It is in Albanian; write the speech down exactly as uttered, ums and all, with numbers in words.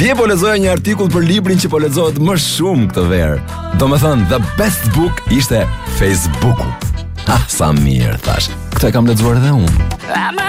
Dje po lexoja një artikull për librin që po lexohet më shumë këtë verë. Domethënë, the best book ishte Facebooku. Ah, sa mirë thash. Këtë e kam lexuar edhe unë.